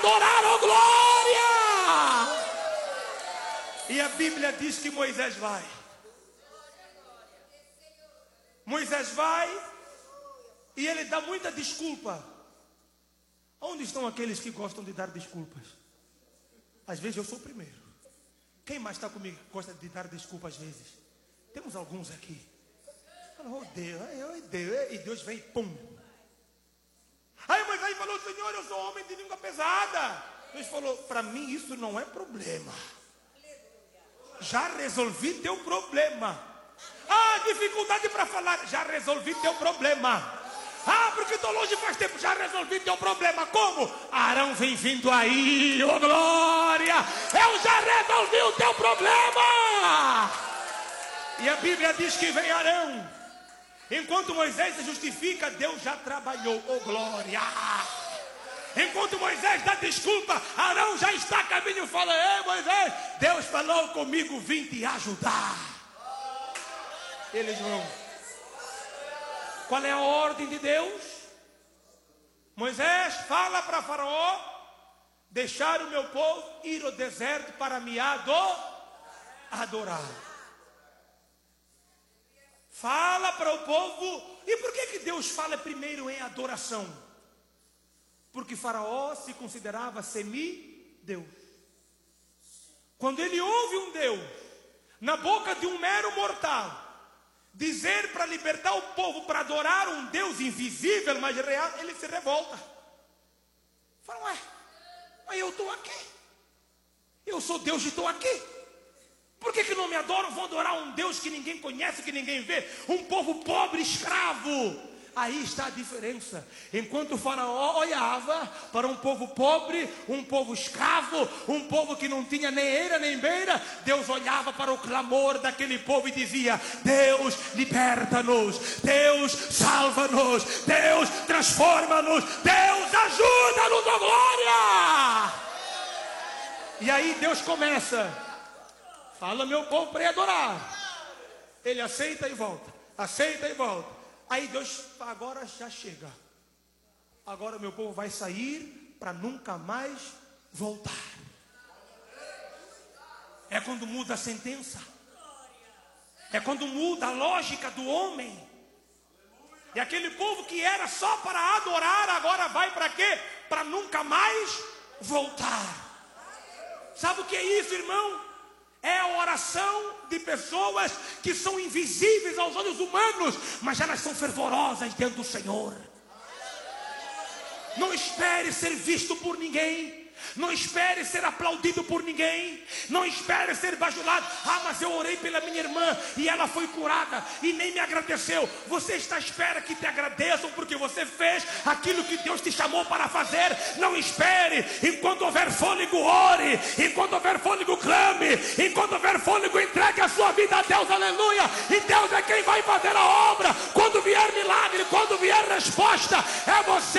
adorar, oh glória! E a Bíblia diz que Moisés vai. Moisés vai e ele dá muita desculpa. Onde estão aqueles que gostam de dar desculpas? Às vezes eu sou o primeiro. Quem mais está comigo que gosta de dar desculpa às vezes? Temos alguns aqui. Oh Deus, e Deus vem e pum. Aí Moisés falou: Senhor, eu sou homem de língua pesada. Deus falou: para mim isso não é problema. Já resolvi teu problema. Ah, dificuldade para falar. Já resolvi teu problema. Ah, porque estou longe faz tempo. Já resolvi teu problema. Como? Arão vem vindo aí, ô glória. Eu já resolvi o teu problema. E a Bíblia diz que vem Arão. Enquanto Moisés se justifica, Deus já trabalhou, ô glória. Enquanto Moisés dá desculpa, Arão já está a caminho e fala: ei Moisés, Deus falou comigo, vim te ajudar. Eles vão. Qual é a ordem de Deus? Moisés fala para Faraó deixar o meu povo ir ao deserto para me adorar. Fala para o povo. E por que Deus fala primeiro em adoração? Porque Faraó se considerava semideus. Quando ele ouve um Deus na boca de um mero mortal dizer para libertar o povo para adorar um Deus invisível, mas real, ele se revolta. Fala: ué, mas eu estou aqui. Eu sou Deus e estou aqui. Por que não me adoram? Vou adorar um Deus que ninguém conhece, que ninguém vê. Um povo pobre, escravo. Aí está a diferença. Enquanto o Faraó olhava para um povo pobre, um povo escravo, um povo que não tinha nem eira nem beira, Deus olhava para o clamor daquele povo e dizia: Deus liberta-nos, Deus salva-nos, Deus transforma-nos, Deus ajuda-nos, ó glória! E aí Deus começa: fala meu povo para ir adorar. Ele aceita e volta, aceita e volta. Aí Deus, agora já chega. Agora meu povo vai sair para nunca mais voltar. É quando muda a sentença. É quando muda a lógica do homem. E aquele povo que era só para adorar, agora vai para quê? Para nunca mais voltar. Sabe o que é isso, irmão? É a oração de pessoas que são invisíveis aos olhos humanos, mas elas são fervorosas diante do Senhor. Não espere ser visto por ninguém. Não espere ser aplaudido por ninguém. Não espere ser bajulado. Ah, mas eu orei pela minha irmã e ela foi curada e nem me agradeceu. Você está à espera que te agradeçam porque você fez aquilo que Deus te chamou para fazer. Não espere. Enquanto houver fôlego, ore. Enquanto houver fôlego, clame. Enquanto houver fôlego, entregue a sua vida a Deus, aleluia. E Deus é quem vai fazer a obra.